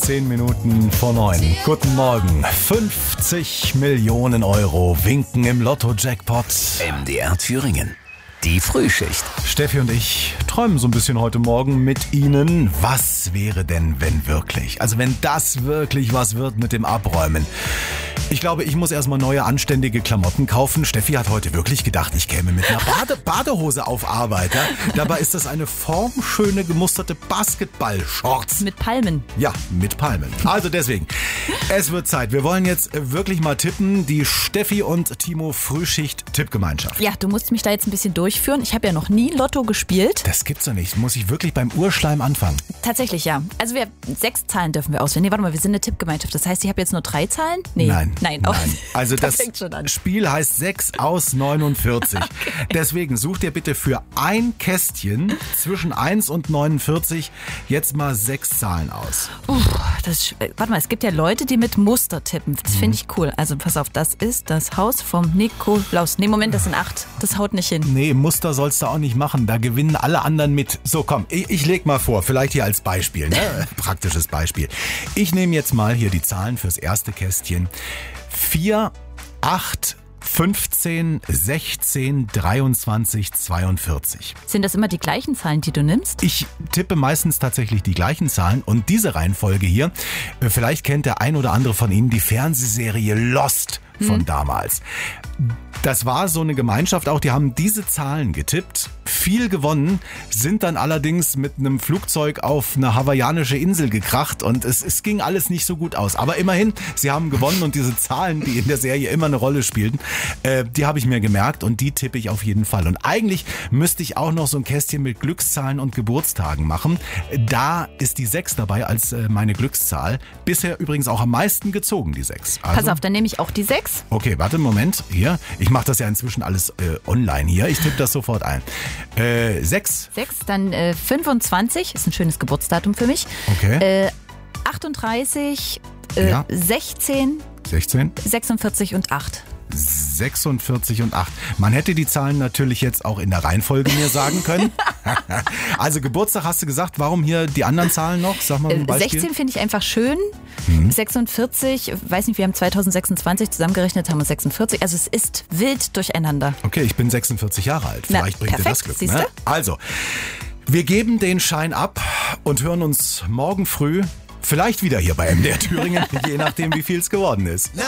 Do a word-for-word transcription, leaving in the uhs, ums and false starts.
Zehn Minuten vor neun. Guten Morgen. fünfzig Millionen Euro winken im Lotto-Jackpot. M D R Thüringen. Die Frühschicht. Steffi und ich träumen so ein bisschen heute Morgen mit Ihnen. Was wäre denn, wenn wirklich? Also wenn das wirklich was wird mit dem Abräumen. Ich glaube, ich muss erstmal neue, anständige Klamotten kaufen. Steffi hat heute wirklich gedacht, ich käme mit einer Bade- Badehose auf Arbeit. Ja? Dabei ist das eine formschöne, gemusterte Basketball-Shorts. Mit Palmen. Ja, mit Palmen. Also deswegen, es wird Zeit. Wir wollen jetzt wirklich mal tippen. Die Steffi und Timo Frühschicht-Tippgemeinschaft. Ja, du musst mich da jetzt ein bisschen durchführen. Ich habe ja noch nie Lotto gespielt. Das gibt's doch nicht. Muss ich wirklich beim Urschleim anfangen? Tatsächlich, ja. Also wir sechs Zahlen dürfen wir auswählen. Nee, warte mal, wir sind eine Tippgemeinschaft. Das heißt, ich habe jetzt nur drei Zahlen? Nee. Nein. Nein, auch Nein. Also das, das fängt schon an. Spiel heißt sechs aus neunundvierzig. Okay. Deswegen such dir bitte für ein Kästchen zwischen eins und neunundvierzig jetzt mal sechs Zahlen aus. Uh, das, warte mal, es gibt ja Leute, die mit Muster tippen. Das finde ich cool. Also pass auf, das ist das Haus vom Nikolaus. Nee, Moment, das sind acht. Das haut nicht hin. Nee, Muster sollst du auch nicht machen. Da gewinnen alle anderen mit. So, komm, ich, ich leg mal vor. Vielleicht hier als Beispiel. Ne? Praktisches Beispiel. Ich nehme jetzt mal hier die Zahlen fürs erste Kästchen. vier, acht, fünfzehn, sechzehn, dreiundzwanzig, zweiundvierzig. Sind das immer die gleichen Zahlen, die du nimmst? Ich tippe meistens tatsächlich die gleichen Zahlen und diese Reihenfolge hier, vielleicht kennt der ein oder andere von Ihnen die Fernsehserie Lost von hm. damals. Das war so eine Gemeinschaft auch, die haben diese Zahlen getippt, viel gewonnen, sind dann allerdings mit einem Flugzeug auf eine hawaiianische Insel gekracht und es, es ging alles nicht so gut aus. Aber immerhin, sie haben gewonnen und diese Zahlen, die in der Serie immer eine Rolle spielten, äh, die habe ich mir gemerkt und die tippe ich auf jeden Fall. Und eigentlich müsste ich auch noch so ein Kästchen mit Glückszahlen und Geburtstagen machen. Da ist die sechs dabei als äh, meine Glückszahl. Bisher übrigens auch am meisten gezogen, die sechs. Also, pass auf, dann nehme ich auch die sechs. Okay, warte, Moment, hier. Ich mache das ja inzwischen alles äh, online hier. Ich tippe das sofort ein. Äh, sechs. Sechs, dann äh, fünfundzwanzig, ist ein schönes Geburtsdatum für mich. Okay. Äh, achtunddreißig, äh, ja. sechzehn, sechzehn, sechsundvierzig und acht. sechsundvierzig und acht. Man hätte die Zahlen natürlich jetzt auch in der Reihenfolge mir sagen können. Also Geburtstag hast du gesagt, warum hier die anderen Zahlen noch? Sag mal ein Beispiel. sechzehn finde ich einfach schön. Mhm. sechsundvierzig, weiß nicht, wir haben zweitausendsechsundzwanzig zusammengerechnet, haben wir sechsundvierzig. Also es ist wild durcheinander. Okay, ich bin sechsundvierzig Jahre alt. Vielleicht Na, bringt perfekt, dir das Glück. siehst Ne? du? Also, wir geben den Schein ab und hören uns morgen früh vielleicht wieder hier bei M D R Thüringen, je nachdem, wie viel es geworden ist.